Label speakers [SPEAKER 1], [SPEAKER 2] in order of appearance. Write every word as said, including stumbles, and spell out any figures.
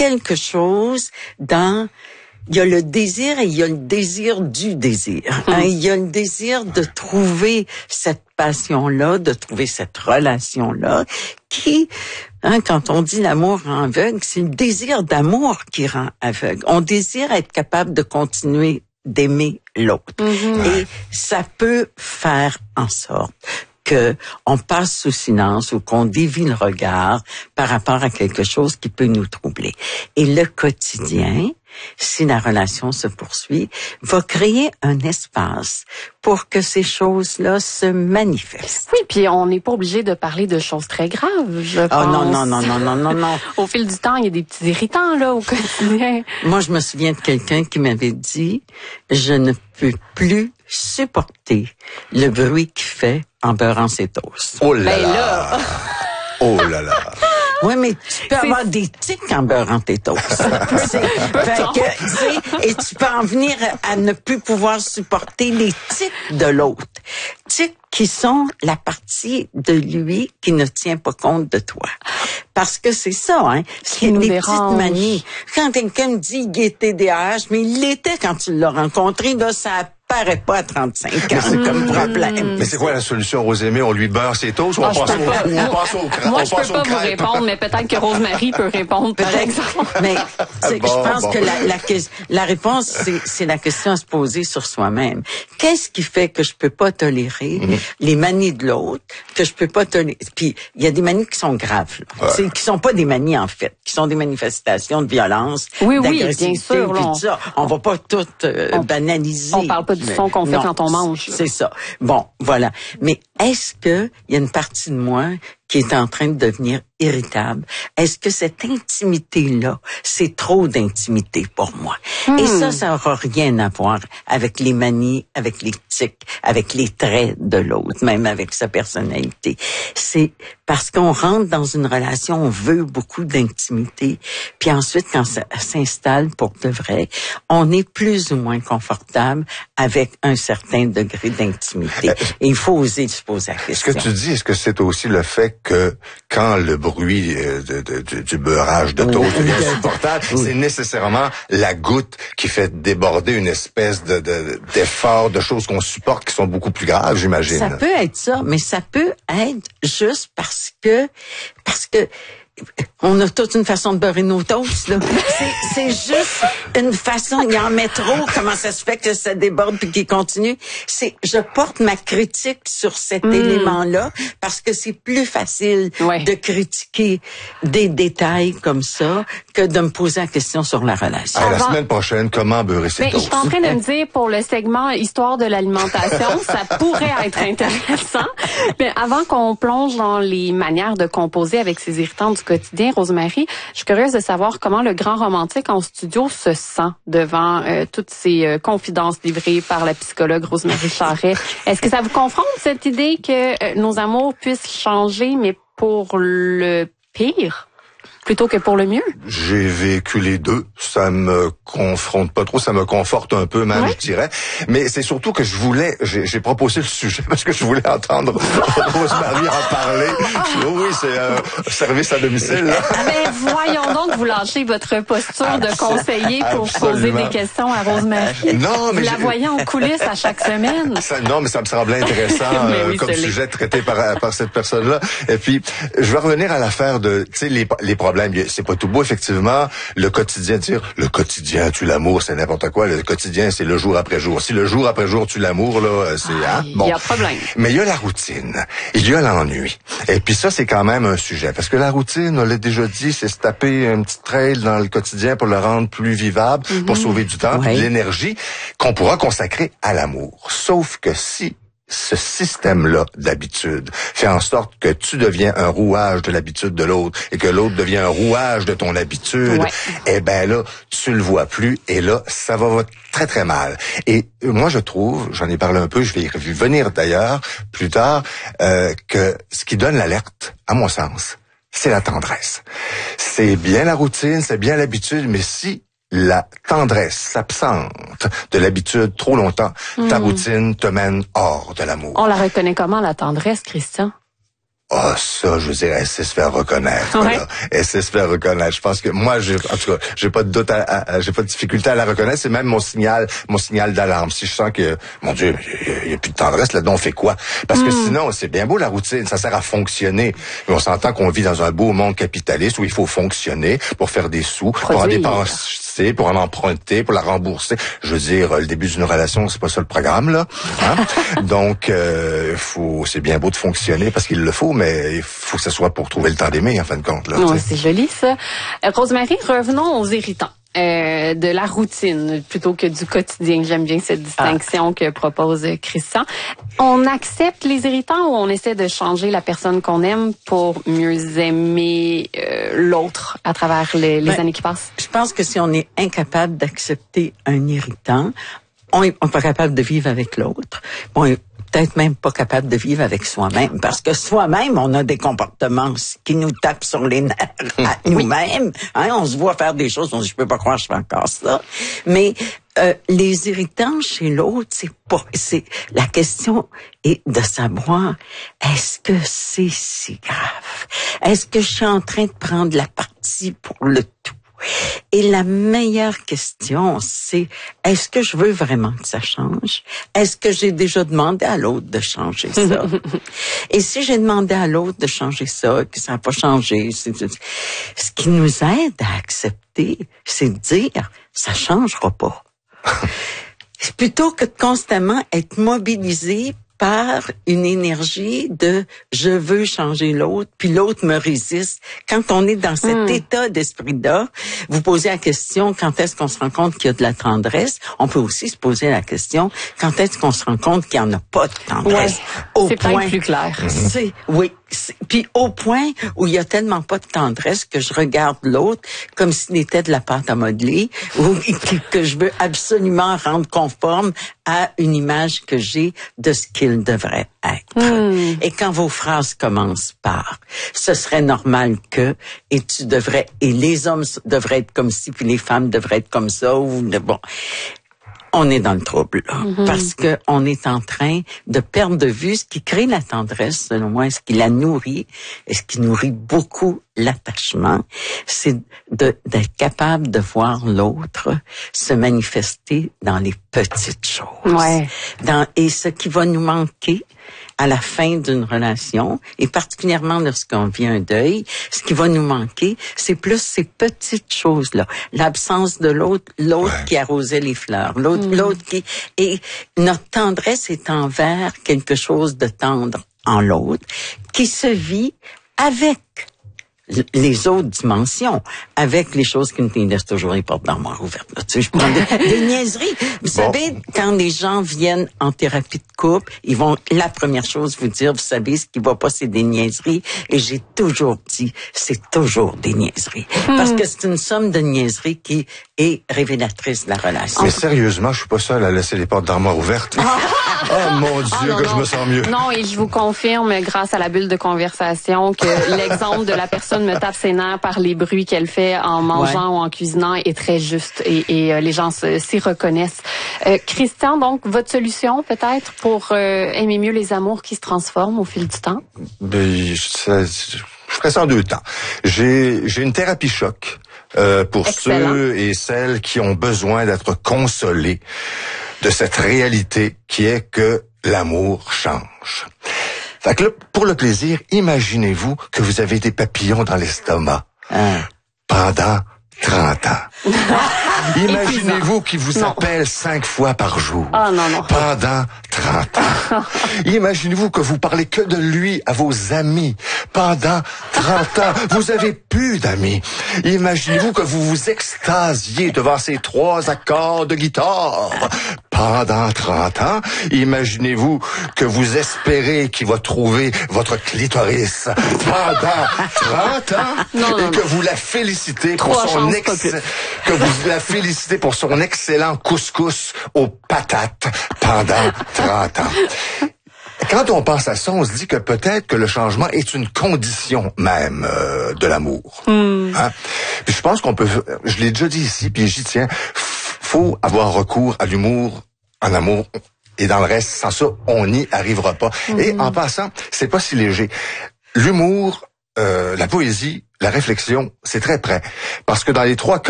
[SPEAKER 1] quelque chose dans... Il y a le désir et il y a le désir du désir. Hein? Il y a le désir de trouver cette passion-là, de trouver cette relation-là qui, hein, quand on dit l'amour rend aveugle, c'est le désir d'amour qui rend aveugle. On désire être capable de continuer d'aimer l'autre. Mm-hmm. Et ça peut faire en sorte que on passe sous silence ou qu'on dévie le regard par rapport à quelque chose qui peut nous troubler. Et le quotidien, si la relation se poursuit, va créer un espace pour que ces choses-là se manifestent.
[SPEAKER 2] Oui, puis on n'est pas obligé de parler de choses très graves, je
[SPEAKER 1] oh,
[SPEAKER 2] pense.
[SPEAKER 1] non, non, non, non, non, non, non.
[SPEAKER 2] Au fil du temps, il y a des petits irritants, là, au quotidien.
[SPEAKER 1] Moi, je me souviens de quelqu'un qui m'avait dit, je ne peux plus supporter le bruit qu'il fait en beurrant ses toasts.
[SPEAKER 3] Oh là
[SPEAKER 2] ben
[SPEAKER 3] là!
[SPEAKER 2] là.
[SPEAKER 3] Oh là là!
[SPEAKER 1] Oui, mais tu peux avoir des tics en beurrant tes toasts. fait que, tu sais, et tu peux en venir à ne plus pouvoir supporter les tics de l'autre. Tics qui sont la partie de lui qui ne tient pas compte de toi. Parce que c'est ça, hein. C'est des petites manies. Quand quelqu'un me dit qu'il est T D A H, mais il l'était quand tu l'as rencontré, là, ça paraît pas à trente-cinq ans mmh. comme problème.
[SPEAKER 3] Mais c'est quoi la solution, Rosemée? On lui beurre ses toasts ou on, ah, passe, au, on passe au crêpes?
[SPEAKER 2] Moi, je peux pas vous répondre, mais peut-être que Rosemary peut répondre, par exemple.
[SPEAKER 1] Mais
[SPEAKER 3] bon,
[SPEAKER 1] je pense
[SPEAKER 3] bon.
[SPEAKER 1] que la, la, la réponse, c'est, c'est la question à se poser sur soi-même. Qu'est-ce qui fait que je peux pas tolérer mmh. les manies de l'autre, que je peux pas tolérer? Puis, il y a des manies qui sont graves, là. Ouais. C'est, qui sont pas des manies, en fait, qui sont des manifestations de violence,
[SPEAKER 2] oui,
[SPEAKER 1] d'agressivité,
[SPEAKER 2] oui, bien sûr,
[SPEAKER 1] puis
[SPEAKER 2] là, on,
[SPEAKER 1] ça. On va pas tout euh,
[SPEAKER 2] on,
[SPEAKER 1] banaliser.
[SPEAKER 2] On parle pas du son qu'on fait
[SPEAKER 1] non,
[SPEAKER 2] quand on mange.
[SPEAKER 1] C'est ça. Bon, voilà. Mais est-ce que il y a une partie de moi qui est en train de devenir irritable? Est-ce que cette intimité-là, c'est trop d'intimité pour moi? Hmm. Et ça, ça n'aura rien à voir avec les manies, avec les tics, avec les traits de l'autre, même avec sa personnalité. C'est parce qu'on rentre dans une relation, on veut beaucoup d'intimité, puis ensuite, quand ça s'installe pour de vrai, on est plus ou moins confortable avec un certain degré d'intimité. Et il faut oser se poser la question.
[SPEAKER 3] Ce que tu dis, est-ce que c'est aussi le fait que quand le bruit de, de, de, du beurrage de toast devient insupportable, oui. c'est nécessairement la goutte qui fait déborder une espèce de, de d'effort, de choses qu'on supporte qui sont beaucoup plus graves, j'imagine.
[SPEAKER 1] Ça peut être ça, mais ça peut être juste parce que parce que on a toute une façon de beurrer nos toasts, là. C'est, c'est juste une façon, il y en met trop, comment ça se fait que ça déborde puis qu'il continue. C'est, je porte ma critique sur cet mmh. élément-là parce que c'est plus facile ouais. de critiquer des détails comme ça que de me poser la question sur la relation.
[SPEAKER 3] Ah, la semaine prochaine, comment beurrer ses toasts?
[SPEAKER 2] Je suis en train de me dire, pour le segment Histoire de l'alimentation, ça pourrait être intéressant. Mais avant qu'on plonge dans les manières de composer avec ces irritants du quotidien, Rosemary, je suis curieuse de savoir comment le grand romantique en studio se sent devant euh, toutes ces euh, confidences livrées par la psychologue Rosemary Charest. Est-ce que ça vous confronte, cette idée que euh, nos amours puissent changer, mais pour le pire plutôt que pour le mieux?
[SPEAKER 3] J'ai vécu les deux. Ça me confronte pas trop, ça me conforte un peu même, ouais. je dirais. Mais c'est surtout que je voulais, j'ai, j'ai proposé le sujet parce que je voulais entendre Rosemary en parler. Oh, oui, c'est un euh, service à domicile. Là.
[SPEAKER 2] Mais voyons donc, vous lâchez votre posture de conseiller pour Absolument. Poser des questions à Rosemary.
[SPEAKER 3] Non, mais
[SPEAKER 2] vous la voyez en coulisses à chaque semaine.
[SPEAKER 3] Ça, non, mais ça me semblait intéressant euh, oui, comme sujet traité par, par cette personne-là. Et puis, je vais revenir à l'affaire de, tu sais, les, les problèmes. C'est pas tout beau, effectivement. Le quotidien, dire le quotidien tue l'amour, c'est n'importe quoi. Le quotidien, c'est le jour après jour. Si le jour après jour tue l'amour, là, c'est
[SPEAKER 2] ah,
[SPEAKER 3] hein, bon.
[SPEAKER 2] Il y a problème.
[SPEAKER 3] Mais il y a la routine, il y a l'ennui. Et puis ça, c'est quand même un sujet. Parce que la routine, on l'a déjà dit, c'est se taper un petit trail dans le quotidien pour le rendre plus vivable, mm-hmm. pour sauver du temps, oui. de l'énergie qu'on pourra consacrer à l'amour. Sauf que si ce système-là d'habitude fait en sorte que tu deviens un rouage de l'habitude de l'autre et que l'autre devient un rouage de ton habitude, ouais. eh ben là, tu le vois plus et là, ça va très, très mal. Et moi, je trouve, j'en ai parlé un peu, je vais y revenir d'ailleurs plus tard, euh, que ce qui donne l'alerte, à mon sens, c'est la tendresse. C'est bien la routine, c'est bien l'habitude, mais si la tendresse s'absente de l'habitude trop longtemps, mmh. ta routine te mène hors de l'amour.
[SPEAKER 2] On la reconnaît comment, la tendresse, Christian?
[SPEAKER 3] Ah, oh, ça, je veux dire, elle sait se faire reconnaître.
[SPEAKER 2] Ouais.
[SPEAKER 3] Là. Elle sait se faire reconnaître. Je pense que moi, j'ai, en tout cas, j'ai pas de doute, à, à, j'ai pas de difficulté à la reconnaître. C'est même mon signal, mon signal d'alarme. Si je sens que, mon Dieu, il y a plus de tendresse là-dedans, on fait quoi? Parce que mm. sinon, c'est bien beau la routine, ça sert à fonctionner. Mais on s'entend qu'on vit dans un beau monde capitaliste où il faut fonctionner pour faire des sous, Produire. pour en dépenser, pour en emprunter, pour la rembourser. Je veux dire, le début d'une relation, c'est pas ça le programme là. Hein? Donc, euh, faut, c'est bien beau de fonctionner parce qu'il le faut, mais mais il faut que ce soit pour trouver le temps d'aimer, en fin de compte. Là,
[SPEAKER 2] oui, c'est joli, ça. Euh, Rosemary, revenons aux irritants. Euh, de la routine plutôt que du quotidien. J'aime bien cette distinction ah. que propose Christian. On accepte les irritants ou on essaie de changer la personne qu'on aime pour mieux aimer euh, l'autre à travers les, les ben, années qui passent?
[SPEAKER 1] Je pense que si on est incapable d'accepter un irritant, on n'est pas capable de vivre avec l'autre. Bon, peut-être même pas capable de vivre avec soi-même, parce que soi-même, on a des comportements qui nous tapent sur les nerfs à nous-mêmes. Hein, on se voit faire des choses, on se dit, je peux pas croire que je fais encore ça. Mais euh, les irritants chez l'autre, c'est pas, c'est la question est de savoir, est-ce que c'est si grave? Est-ce que je suis en train de prendre la partie pour le tout? Et la meilleure question, c'est est-ce que je veux vraiment que ça change? Est-ce que j'ai déjà demandé à l'autre de changer ça? Et si j'ai demandé à l'autre de changer ça, que ça n'a pas changé, c'est, c'est, ce qui nous aide à accepter, c'est de dire ça changera pas. C'est plutôt que de constamment être mobilisé par une énergie de je veux changer l'autre, puis l'autre me résiste. Quand on est dans cet mmh. état d'esprit-là, vous posez la question quand est-ce qu'on se rend compte qu'il y a de la tendresse. On peut aussi se poser la question quand est-ce qu'on se rend compte qu'il n'y en a pas de tendresse.
[SPEAKER 2] Ouais, au c'est point plus clair.
[SPEAKER 1] C'est, oui. C'est, puis au point où il y a tellement pas de tendresse que je regarde l'autre comme s'il était de la pâte à modeler ou que je veux absolument rendre conforme à une image que j'ai de ce qu'il devrait être. Mmh. Et quand vos phrases commencent par « ce serait normal que » et « tu devrais » et les hommes devraient être comme ci puis les femmes devraient être comme ça ou bon... On est dans le trouble, là, mm-hmm. parce que on est en train de perdre de vue ce qui crée la tendresse, selon moi, ce qui la nourrit, et ce qui nourrit beaucoup l'attachement, c'est de, d'être capable de voir l'autre se manifester dans les petites choses.
[SPEAKER 2] Ouais.
[SPEAKER 1] Dans, et ce qui va nous manquer à la fin d'une relation, et particulièrement lorsqu'on vit un deuil, ce qui va nous manquer, c'est plus ces petites choses-là. L'absence de l'autre, l'autre ouais. qui arrosait les fleurs, l'autre, mmh. l'autre qui... Et notre tendresse est envers quelque chose de tendre en l'autre, qui se vit avec les autres dimensions, avec les choses qui nous laissent toujours les portes d'armoire ouvertes. Là. Tu sais, je prends des, des niaiseries. Vous bon. savez, quand les gens viennent en thérapie de couple, ils vont, la première chose, vous dire, vous savez, ce qui va pas, c'est des niaiseries. Et j'ai toujours dit, c'est toujours des niaiseries. Hmm. Parce que c'est une somme de niaiseries qui est révélatrice de la relation.
[SPEAKER 3] Mais sérieusement, je suis pas seul à laisser les portes d'armoire ouvertes. Oh mon Dieu, oh, non, que non. je me sens mieux.
[SPEAKER 2] Non, et je vous confirme, grâce à la bulle de conversation, que l'exemple de la personne me tape ses nerfs par les bruits qu'elle fait en mangeant ouais. ou en cuisinant est très juste et, et euh, les gens se, s'y reconnaissent. Euh, Christian, donc, votre solution peut-être pour euh, aimer mieux les amours qui se transforment au fil du temps?
[SPEAKER 3] Ben, ça, je ferais ça en deux temps. J'ai, j'ai une thérapie choc euh, pour Excellent. ceux et celles qui ont besoin d'être consolés de cette réalité qui est que l'amour change. Fait que là, pour le plaisir, imaginez-vous que vous avez des papillons dans l'estomac hein. pendant trente ans. Imaginez-vous qu'il vous non. appelle cinq fois par jour
[SPEAKER 2] oh, non, non.
[SPEAKER 3] pendant trente ans. Imaginez-vous que vous parlez que de lui à vos amis pendant trente ans. Vous avez plus d'amis. Imaginez-vous que vous vous extasiez devant ces trois accords de guitare pendant trente ans. Imaginez-vous que vous espérez qu'il va trouver votre clitoris pendant trente ans
[SPEAKER 2] non,
[SPEAKER 3] et
[SPEAKER 2] non,
[SPEAKER 3] que
[SPEAKER 2] non.
[SPEAKER 3] vous la félicitez pour
[SPEAKER 2] Trois
[SPEAKER 3] son ex... que vous la félicitez pour son excellent couscous aux patates pendant trente ans. Quand on pense à ça, on se dit que peut-être que le changement est une condition même euh, de l'amour. Mm. Hein? Puis je pense qu'on peut, je l'ai déjà dit ici, puis j'y tiens, faut avoir recours à l'humour en amour. Et dans le reste, sans ça, on n'y arrivera pas. Mm. Et en passant, c'est pas si léger. l'humour, euh, la poésie, la réflexion, c'est très près. Parce que dans les trois cas,